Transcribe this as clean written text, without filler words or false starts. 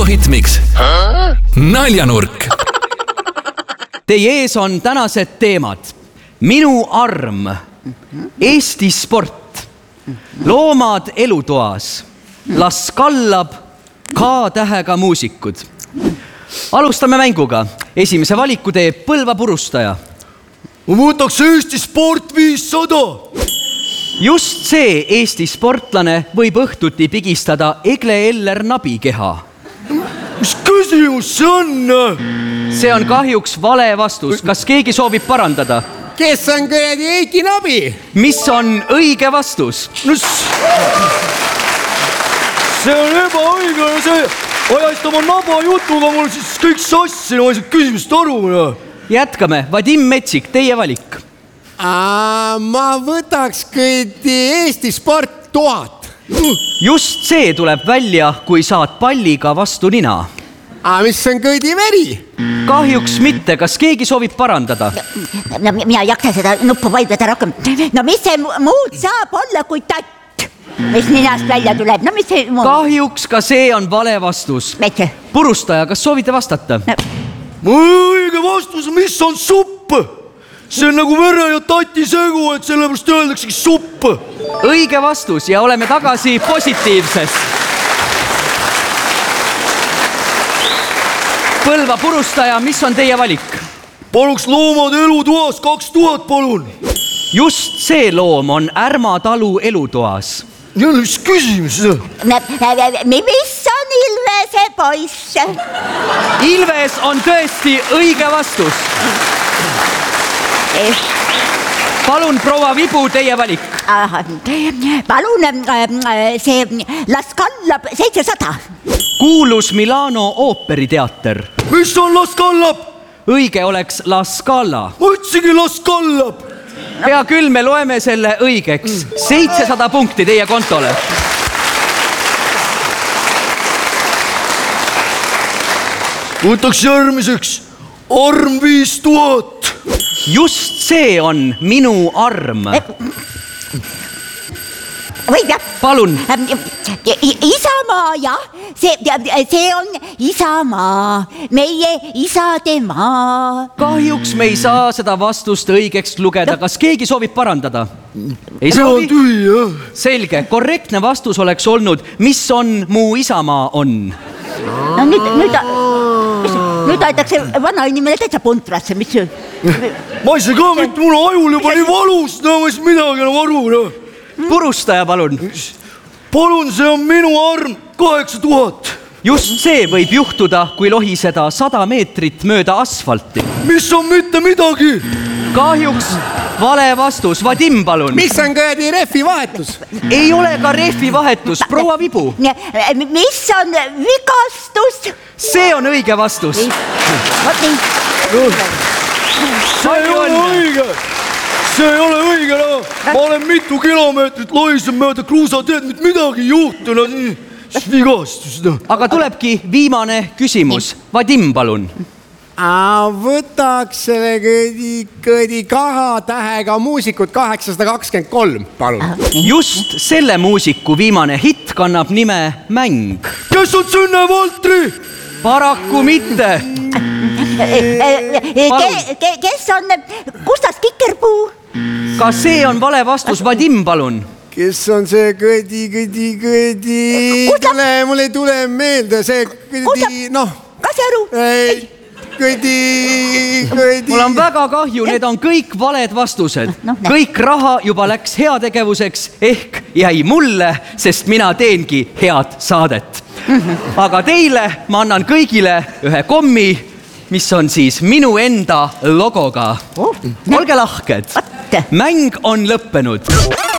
Algoritmiks naljanurk. Teie ees on tänased teemad. Minu arm, Eesti sport, loomad elutoas, las kallab K-tähega muusikud. Alustame mänguga. Esimese valiku teeb Põlva purustaja. Ma võtaks Eesti sport 500. Just see Eesti sportlane võib õhtuti pigistada Egle Eller Nabikeha. Mis küsimus see on? See on kahjuks vale vastus. Kas keegi soovib parandada? Kes on kuradi Eiki Nabi? Mis on õige vastus? See on ebaõiglane, see ajaist oma naba jutuga mul siis kõik sassi, no ma ei saa küsimust aru. Jätkame. Vadim Metsik, teie valik. Ma võtaks kõidi Eesti sport 1000. Just see tuleb välja, kui saad palliga vastu nina. Mis on kõidi veri? Kahjuks mitte. Kas keegi soovib parandada? No, mina ei jaksa seda nuppu vaidleda rohkem. No mis see muud saab olla kui tatt? Mis ninast välja tuleb? No mis see muud? Kahjuks ka see on vale vastus. Metse. Purustaja, kas soovite vastata? Õige vastus, mis on supp? See on nagu vere ja tati segu, et sellepärast öeldaksegi supp. Õige vastus ja oleme tagasi positiivses. Põlva purustaja, mis on teie valik? Paluks loomad elutoas 2000, palun. Just see loom on Ärma talu elutoas. Jälle, mis küsimus? Mis on Ilvese poiss? Ilves on tõesti õige vastus. Palun, proua Vibu, teie valik. Palun, see las kallab 700. Kuulus Milano ooperiteater. Mis on las kallab? Õige oleks La Scala. Ma ütlesigi las kallab. Hea küll, me loeme selle õigeks. 700 punkti teie kontole. Võtaks järgmiseks arm 5000. Just see on minu arm. Või jah. Palun. Isamaa, jah. See on Isamaa. Meie isade maa. Kahjuks me ei saa seda vastust õigeks lugeda. Kas keegi soovib parandada? Ei soovi? Tühi, jah. Selge. Korrektne vastus oleks olnud, mis on mu isamaa on. No nüüd aetakse vana inimene täitsa puntrasse. Ma ei saa ka mitte, mul ajul juba nii valus, no ma ei saa midagi enam aru. Purustaja, palun. Palun, see on minu arm 8000. Just see võib juhtuda, kui lohiseda 100 meetrit mööda asfalti. Mis on mitte midagi? Kahjuks vale vastus. Vadim, palun. Mis on kõedi rehvi vahetus? Ei ole ka rehvi vahetus. Proua Vibu. Mis on vigastus? See on õige vastus. See ei ole õige. See ei ole õige, no. Ma olen mitu kilomeetrit lohisem mööda kruusateed, mitte midagi ei juhtu, no vigastus. Aga tulebki viimane küsimus. Vadim, palun. Võtaks selle kõdi K-tähega muusikud 823, palun. Just selle muusiku viimane hitt kannab nime Mäng. Kes on Sünne Valtri? Paraku mitte. Kes on Kustas Kikerpuu? Ka see on vale vastus. Vadim, palun. Kes on see kõdi? Mul ei tule meelde see kõdi, noh. Kas aru? Mul on väga kahju, need on kõik valed vastused. Kõik raha juba läks heategevuseks ehk jäi mulle, sest mina teengi head saadet. Aga teile ma annan kõigile ühe kommi, mis on siis minu enda logoga. Olge lahked. Mäng on lõppenud.